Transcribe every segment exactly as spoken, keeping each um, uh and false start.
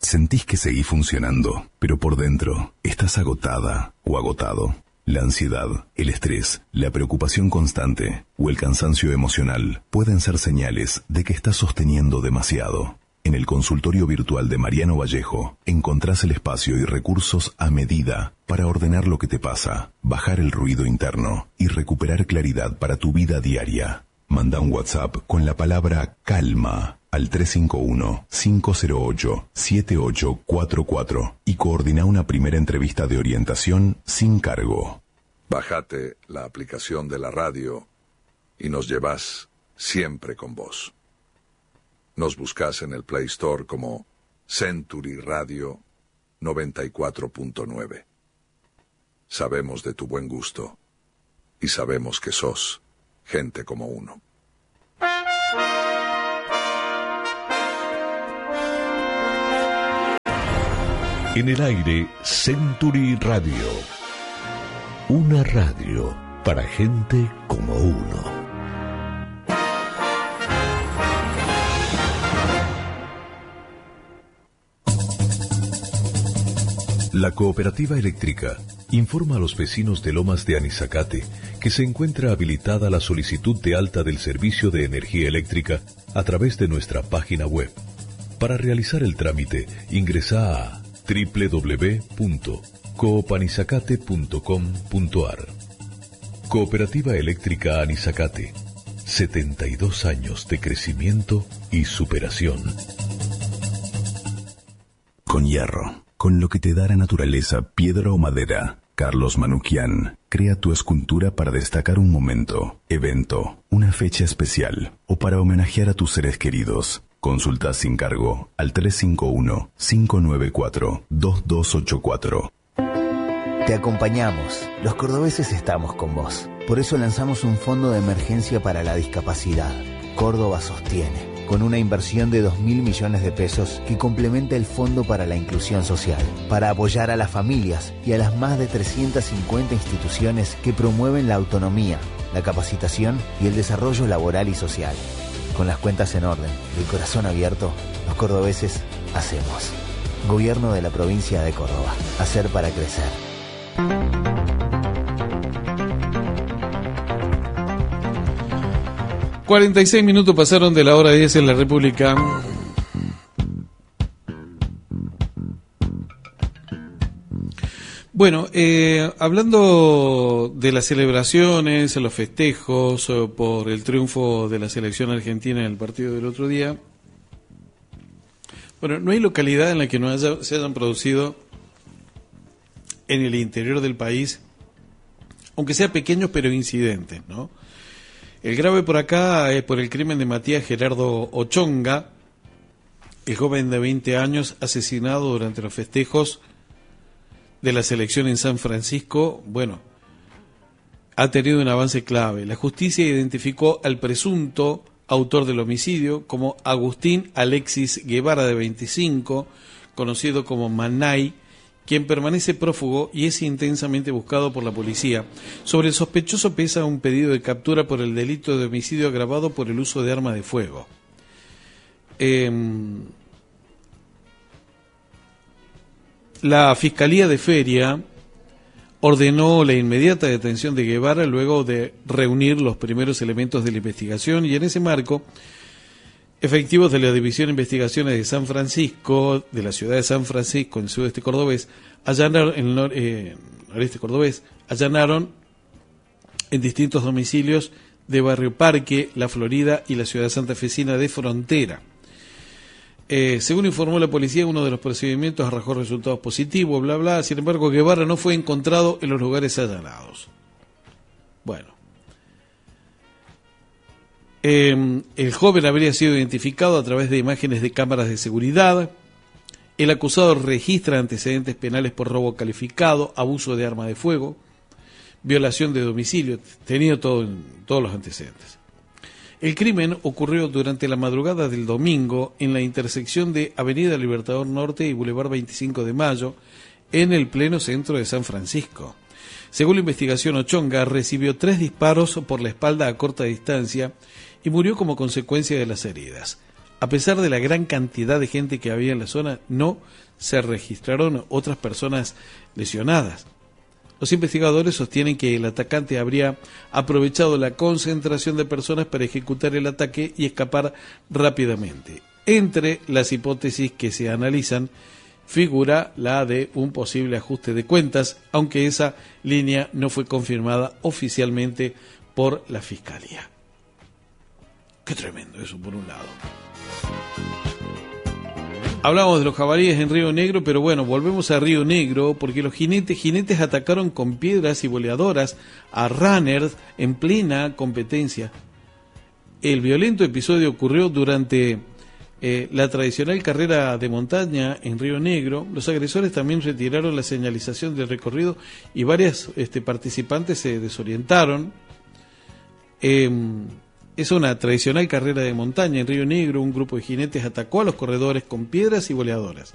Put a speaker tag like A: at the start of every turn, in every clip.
A: Sentís que seguís funcionando, pero por dentro estás agotada o agotado. La ansiedad, el estrés, la preocupación constante o el cansancio emocional pueden ser señales de que estás sosteniendo demasiado. En el consultorio virtual de Mariano Vallejo encontrás el espacio y recursos a medida para ordenar lo que te pasa, bajar el ruido interno y recuperar claridad para tu vida diaria. Manda un WhatsApp con la palabra calma al tres cinco uno, cinco cero ocho, siete ocho cuatro cuatro y coordina una primera entrevista de orientación sin cargo.
B: Bájate la aplicación de la radio y nos llevas siempre con vos. Nos buscas en el Play Store como Century Radio noventa y cuatro punto nueve. Sabemos de tu buen gusto y sabemos que sos gente como uno.
C: En el aire, Century Radio. Una radio para gente como uno. La Cooperativa Eléctrica informa a los vecinos de Lomas de Anizacate que se encuentra habilitada la solicitud de alta del servicio de energía eléctrica a través de nuestra página web. Para realizar el trámite, ingresa a doble u doble u doble u punto coop anizacate punto com punto a r. Cooperativa Eléctrica Anizacate. setenta y dos años de crecimiento y superación.
A: Con hierro, con lo que te da la naturaleza, piedra o madera, Carlos Manuquian crea tu escultura para destacar un momento, evento, una fecha especial o para homenajear a tus seres queridos. Consulta sin cargo al tres cinco uno, cinco nueve cuatro, dos dos ocho cuatro.
D: Te acompañamos. Los cordobeses estamos con vos. Por eso lanzamos un fondo de emergencia para la discapacidad. Córdoba sostiene, con una inversión de dos mil millones de pesos que complementa el Fondo para la Inclusión Social, para apoyar a las familias y a las más de trescientas cincuenta instituciones que promueven la autonomía, la capacitación y el desarrollo laboral y social. Con las cuentas en orden y el corazón abierto, los cordobeses hacemos. Gobierno de la provincia de Córdoba. Hacer para crecer.
E: cuarenta y seis minutos pasaron de la hora diez en la República. Bueno, eh, hablando de las celebraciones, los festejos eh, por el triunfo de la selección argentina en el partido del otro día, bueno, no hay localidad en la que no haya, se hayan producido en el interior del país, aunque sea pequeños pero incidentes, ¿no? El grave por acá es por el crimen de Matías Gerardo Ochonga, el joven de veinte años asesinado durante los festejos de la selección en San Francisco. Bueno, ha tenido un avance clave. La justicia identificó al presunto autor del homicidio como Agustín Alexis Guevara, de veinticinco, conocido como Manay, quien permanece prófugo y es intensamente buscado por la policía. Sobre el sospechoso pesa un pedido de captura por el delito de homicidio agravado por el uso de arma de fuego. Eh, la Fiscalía de Feria ordenó la inmediata detención de Guevara luego de reunir los primeros elementos de la investigación, y en ese marco, efectivos de la División de Investigaciones de San Francisco, de la ciudad de San Francisco, en el sudeste cordobés, allanaron, en el nor, eh, noreste cordobés, allanaron en distintos domicilios de Barrio Parque, La Florida y la ciudad santafesina de Frontera. Eh, según informó la policía, uno de los procedimientos arrojó resultados positivos, bla, bla. Sin embargo, Guevara no fue encontrado en los lugares allanados. Bueno. Eh, el joven habría sido identificado a través de imágenes de cámaras de seguridad. El acusado registra antecedentes penales por robo calificado, abuso de arma de fuego, violación de domicilio. Tenía todo en, todos los antecedentes. El crimen ocurrió durante la madrugada del domingo en la intersección de Avenida Libertador Norte y Boulevard veinticinco de Mayo, en el pleno centro de San Francisco. Según la investigación, Ochonga recibió tres disparos por la espalda a corta distancia y murió como consecuencia de las heridas. A pesar de la gran cantidad de gente que había en la zona, no se registraron otras personas lesionadas. Los investigadores sostienen que el atacante habría aprovechado la concentración de personas para ejecutar el ataque y escapar rápidamente. Entre las hipótesis que se analizan figura la de un posible ajuste de cuentas, aunque esa línea no fue confirmada oficialmente por la Fiscalía. Qué tremendo eso por un lado. Hablamos de los jabalíes en Río Negro, pero bueno, volvemos a Río Negro porque los jinetes, jinetes atacaron con piedras y boleadoras a runners en plena competencia. El violento episodio ocurrió durante eh, la tradicional carrera de montaña en Río Negro. Los agresores también retiraron la señalización del recorrido y varias este, participantes se desorientaron. Eh, Es una tradicional carrera de montaña en Río Negro. Un grupo de jinetes atacó a los corredores con piedras y boleadoras.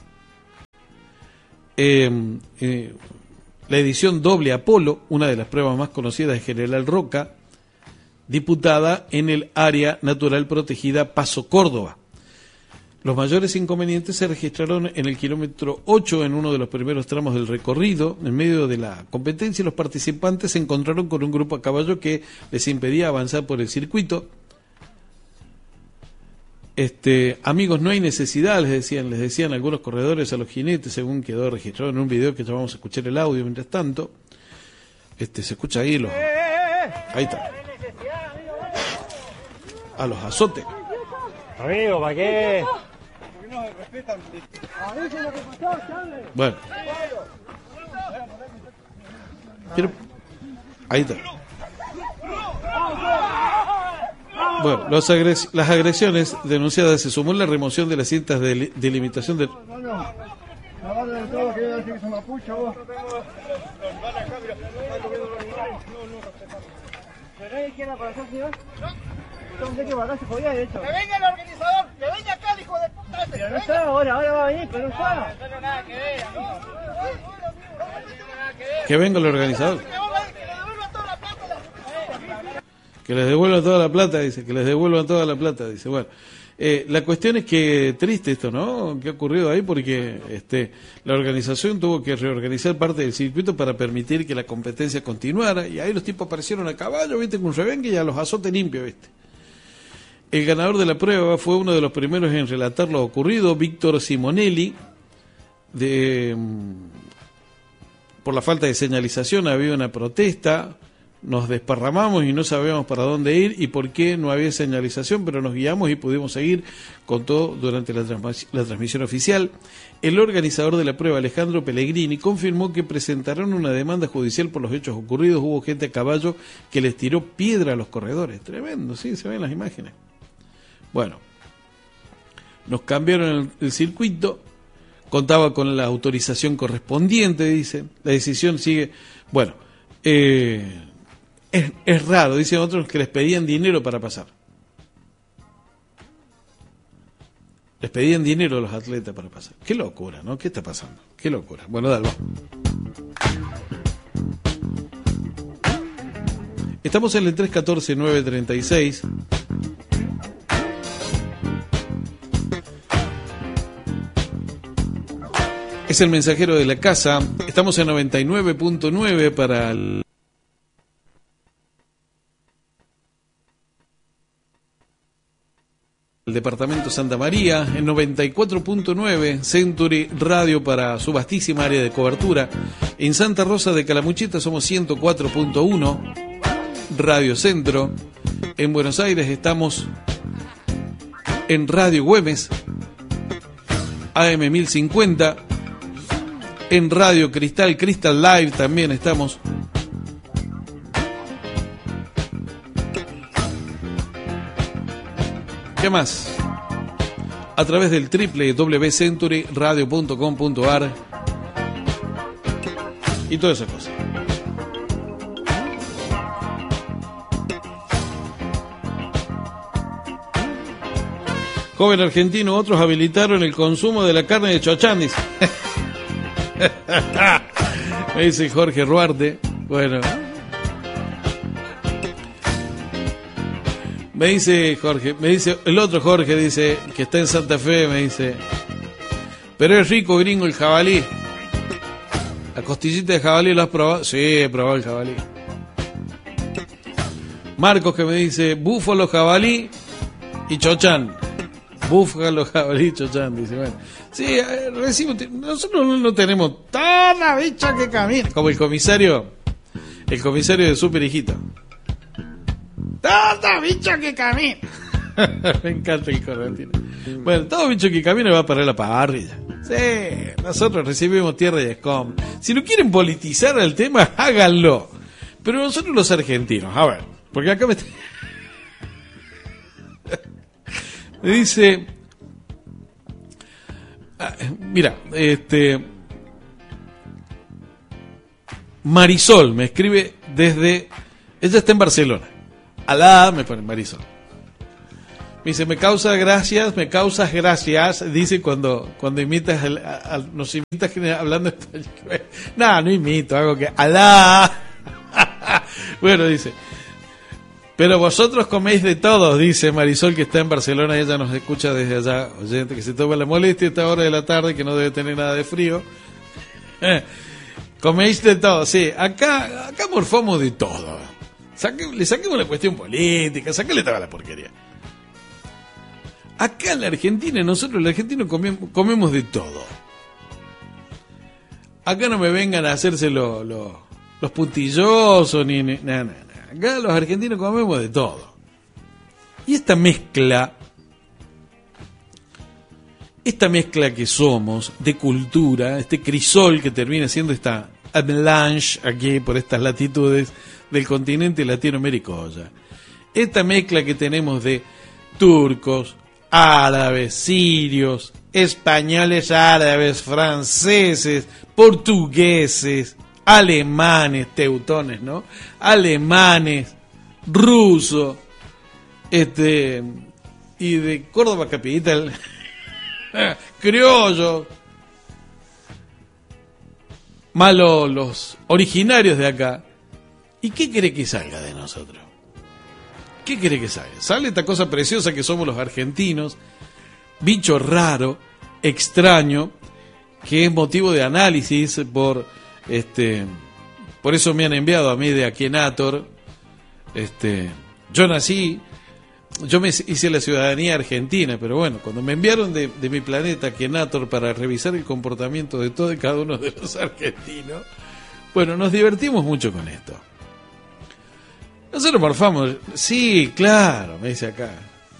E: Eh, eh, la edición doble Apolo, una de las pruebas más conocidas de General Roca, disputada en el área natural protegida Paso Córdoba. Los mayores inconvenientes se registraron en el kilómetro ocho, en uno de los primeros tramos del recorrido. En medio de la competencia, los participantes se encontraron con un grupo a caballo que les impedía avanzar por el circuito. Este, amigos, no hay necesidad, les decían, les decían algunos corredores a los jinetes, según quedó registrado en un video que ya vamos a escuchar el audio mientras tanto. Este, se escucha ahí los, ahí está, a los azotes.
F: Amigo, ¿para qué?
E: Bueno. Quiero... Ahí está. Bueno, los agres... las agresiones denunciadas se sumó la remoción de las cintas de delimitación de...
F: Que venga el organizador, que venga acá, hijo de puta. Pero no está ahora, ahora va a venir, pero no está. No tiene nada que ver, amigo.
E: Que venga el organizador. Que les devuelvan toda la plata, dice, que les devuelvan toda la plata, dice. Bueno, eh, la cuestión es que triste esto, ¿no? ¿Qué ha ocurrido ahí? Porque este, la organización tuvo que reorganizar parte del circuito para permitir que la competencia continuara, y ahí los tipos aparecieron a caballo, viste, con un rebenque y a los azotes limpios, viste. El ganador de la prueba fue uno de los primeros en relatar lo ocurrido, Víctor Simonelli. De, por la falta de señalización había una protesta, nos desparramamos y no sabíamos para dónde ir y por qué no había señalización, pero nos guiamos y pudimos seguir con todo durante la, trans la transmisión oficial. El organizador de la prueba, Alejandro Pellegrini, confirmó que presentaron una demanda judicial por los hechos ocurridos. Hubo gente a caballo que les tiró piedra a los corredores. Tremendo, sí, se ven las imágenes. Bueno, nos cambiaron el, el circuito, contaba con la autorización correspondiente, dicen, la decisión sigue, bueno, eh, es, es raro, dicen otros que les pedían dinero para pasar. Les pedían dinero a los atletas para pasar. Qué locura, ¿no? ¿Qué está pasando? Qué locura. Bueno, dale. Estamos en el tres uno cuatro, nueve tres seis. Es el mensajero de la casa. Estamos en noventa y nueve punto nueve para el... el departamento Santa María, en noventa y cuatro punto nueve Century Radio para su vastísima área de cobertura. En Santa Rosa de Calamuchita somos ciento cuatro punto uno Radio Centro. En Buenos Aires estamos en Radio Güemes A M mil cincuenta. En Radio Cristal, Cristal Live también estamos. ¿Qué más? A través del doble u doble u doble u punto century radio punto com punto a r y todas esas cosas. Joven argentino, otros habilitaron el consumo de la carne de chochán, dice. Me dice Jorge Ruarte. Bueno, Me dice Jorge, me dice el otro Jorge, dice, que está en Santa Fe, me dice, pero es rico, gringo, el jabalí. La costillita de jabalí, ¿lo has probado? Sí, he probado el jabalí. Marcos que me dice, búfalo, jabalí y chochán. Búfalo, jabalí y chochán, dice, bueno. Sí, eh, recibo, nosotros no, no tenemos toda bicha que camina. Como el comisario, el comisario de Super Hijito. Toda bicha que camina. Me encanta el correntino. Bueno, todo bicho que camina va para la parrilla. Sí, nosotros recibimos tierra y escom. Si no quieren politizar el tema, háganlo. Pero nosotros los argentinos, a ver, porque acá me... me dice... Ah, mira, este... Marisol me escribe desde... Ella está en Barcelona. Alá, me pone Marisol. Me dice, me causa gracias, me causas gracias, dice cuando cuando imitas, el, a, a, nos imitas hablando español. No, no imito, hago que, alá. Bueno, dice, pero vosotros coméis de todo, dice Marisol, que está en Barcelona, ella nos escucha desde allá, oyente, que se toma la molestia a esta hora de la tarde, que no debe tener nada de frío. Coméis de todo, sí, acá, acá morfamos de todo. Saque, le saquemos la cuestión política, saquele toda la porquería. Acá en la Argentina, nosotros los argentinos comemos, comemos de todo. Acá no me vengan a hacerse lo, lo, los puntillosos, ni nada, nada, nada. Acá los argentinos comemos de todo. Y esta mezcla, esta mezcla que somos de cultura, este crisol que termina siendo esta avalanche aquí por estas latitudes del continente latinoamericano. Esta mezcla que tenemos de turcos, árabes, sirios, españoles, árabes, franceses, portugueses, alemanes, teutones, ¿no? Alemanes, rusos, este, y de Córdoba capital, criollos, malos los originarios de acá. ¿Y qué quiere que salga de nosotros? ¿Qué quiere que salga? Sale esta cosa preciosa que somos los argentinos, bicho raro, extraño, que es motivo de análisis por este, por eso me han enviado a mí de Akhenator. Este, yo nací, yo me hice la ciudadanía argentina, pero bueno, cuando me enviaron de, de mi planeta Akhenator para revisar el comportamiento de todo y cada uno de los argentinos, bueno, nos divertimos mucho con esto. Nosotros morfamos, sí, claro, me dice acá.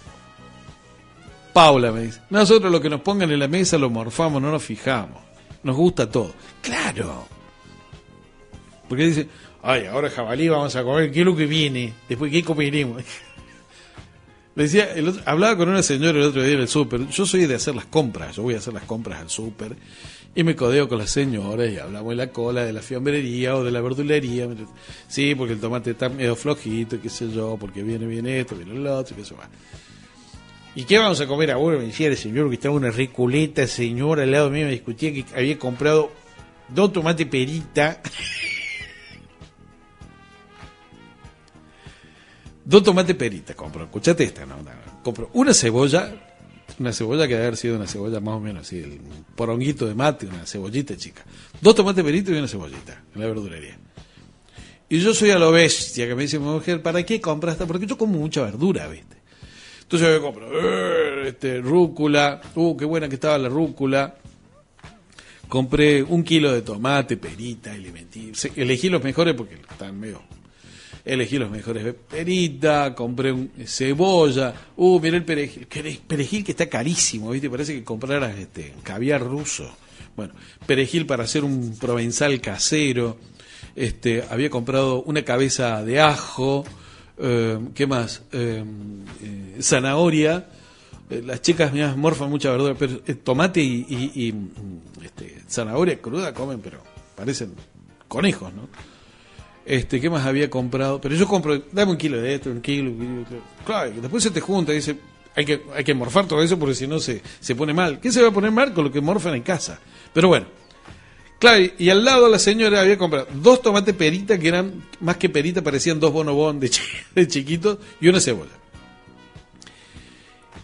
E: Paula me dice, nosotros lo que nos pongan en la mesa lo morfamos, no nos fijamos. Nos gusta todo. Claro. Porque dice, ay, ahora jabalí vamos a comer, ¿qué es lo que viene? Después, ¿qué comeremos? Le decía, el otro, hablaba con una señora el otro día en el súper. Yo soy de hacer las compras, yo voy a hacer las compras al súper. Y me codeo con las señoras y hablamos de la cola, de la fiambrería o de la verdulería. Sí, porque el tomate está medio flojito, qué sé yo, porque viene bien esto, viene lo otro, qué sé yo. ¿Y qué vamos a comer ahora? Me decía el señor que estaba una riculeta, señor, al lado mío me discutía que había comprado dos tomates perita. Dos tomates perita compró, escuchate esta, ¿no? Compró una cebolla, una cebolla que debe haber sido una cebolla más o menos así, el poronguito de mate, una cebollita chica. Dos tomates peritos y una cebollita en la verdulería. Y yo soy a lo bestia, que me dice mi mujer, ¿para qué compras esta? Porque yo como mucha verdura, ¿viste? Entonces yo compro eh, este, rúcula, uh, qué buena que estaba la rúcula. Compré un kilo de tomate, perita, y le metí, elegí los mejores porque están medio... Elegí los mejores perita, compré un cebolla, uh, mirá el perejil, perejil que está carísimo, ¿viste? Parece que compraras este caviar ruso. Bueno, perejil para hacer un provenzal casero, este, había comprado una cabeza de ajo, eh, ¿qué más? Eh, eh, zanahoria, eh, las chicas mirá, morfan mucha verdura, pero eh, tomate y, y, y este, zanahoria cruda comen, pero parecen conejos, ¿no? Este, ¿qué más había comprado? Pero yo compro, dame un kilo de esto, un kilo, un kilo, un kilo. Claro, después se te junta y dice, hay que, hay que morfar todo eso porque si no se, se pone mal. ¿Qué se va a poner mal con lo que morfan en casa? Pero bueno, claro, y al lado la señora había comprado dos tomates perita que eran, más que perita, parecían dos bonobón de, chi, de chiquitos y una cebolla.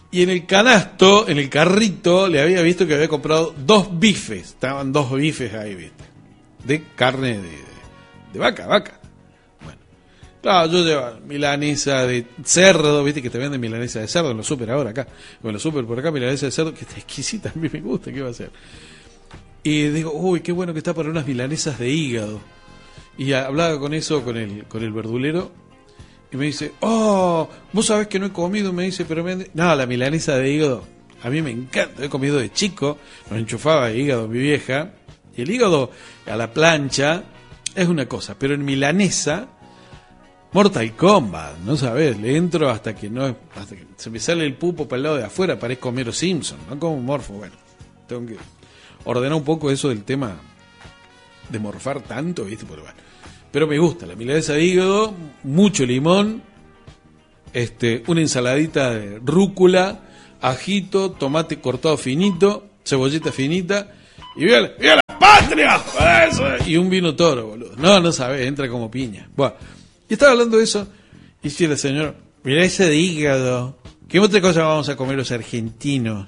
E: Y en el canasto, en el carrito, le había visto que había comprado dos bifes. Estaban dos bifes ahí, ¿viste? De carne de, de, de vaca, vaca. Bueno. Claro, yo llevo milanesa de cerdo, ¿viste? Que te venden milanesa de cerdo en los super ahora acá. En los super por acá, milanesa de cerdo, que está exquisita, a mí me gusta, ¿qué va a hacer? Y digo, uy, qué bueno que está para unas milanesas de hígado. Y hablaba con eso, con el, con el verdulero. Y me dice, oh, vos sabés que no he comido, me dice, pero me... No, la milanesa de hígado, a mí me encanta, he comido de chico, nos enchufaba hígado mi vieja, y el hígado a la plancha es una cosa, pero en milanesa, Mortal Kombat, no sabés, le entro hasta que no, hasta que se me sale el pupo para el lado de afuera, parezco Homero Simpson, no como morfo, bueno, tengo que ordenar un poco eso del tema de morfar tanto, ¿viste? Pero bueno. Pero me gusta la milanesa de hígado, mucho limón, este, una ensaladita de rúcula, ajito, tomate cortado finito, cebollita finita, y ¡viva la, viva la patria! ¡Eso! Y un vino toro, boludo. No, no sabes, entra como piña. Bueno, y estaba hablando de eso, y dice la señora, milanesa de hígado, ¿qué otra cosa vamos a comer los argentinos?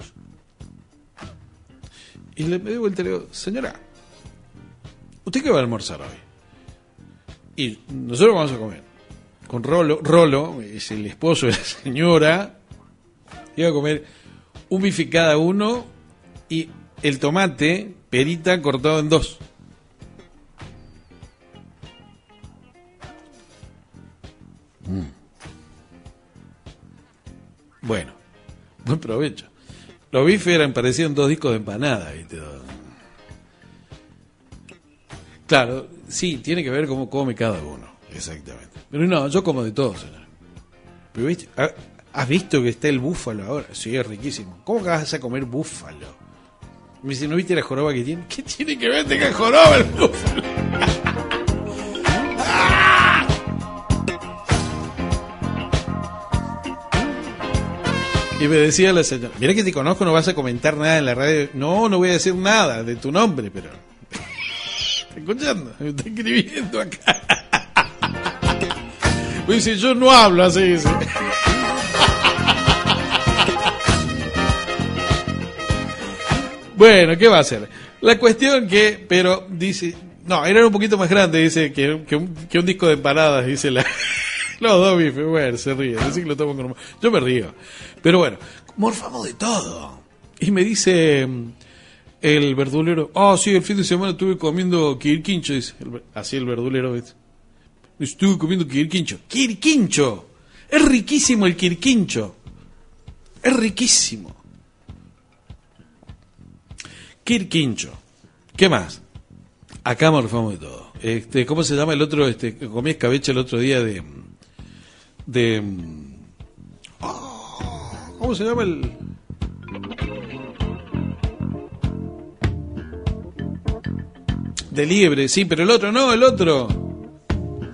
E: Y le me dio vuelta y le digo, señora, ¿usted qué va a almorzar hoy? Y nosotros vamos a comer con Rolo, Rolo es el esposo de la señora, iba a comer un bife cada uno y el tomate, perita, cortado en dos. Mm. Bueno, buen provecho. Los bifes eran, parecían dos discos de empanada, ¿viste? Claro, sí, tiene que ver cómo come cada uno, exactamente. Pero no, yo como de todo, señor. Pero, ¿viste? ¿Has visto que está el búfalo ahora? Sí, es riquísimo. ¿Cómo que vas a comer búfalo? Me dice, ¿no viste la joroba que tiene? ¿Qué tiene que ver con joroba el búfalo? ¡Ah! Y me decía la señora, mirá que te conozco, no vas a comentar nada en la radio. No, no voy a decir nada de tu nombre, pero... escuchando, me está escribiendo acá. Me dice, yo no hablo así, dice. Bueno, ¿qué va a hacer? La cuestión que, pero dice, no, era un poquito más grande, dice, que, que, un, que un disco de empanadas, dice la, los dos bifes. Bueno, se ríe, dice que lo tomo con... Yo me río, pero bueno, morfamos de todo. Y me dice el verdulero, ah, oh, sí, el fin de semana estuve comiendo quirquincho, dice, el, así el verdulero, ¿ves? Estuve comiendo quirquincho. ¡Quirquincho! Es riquísimo el quirquincho. Es riquísimo. Quirquincho. ¿Qué más? Acá morfamos de todo. Este, ¿cómo se llama el otro? Este, comí escabeche el otro día de... de oh, ¿cómo se llama el...? De liebre, sí, pero el otro no, el otro.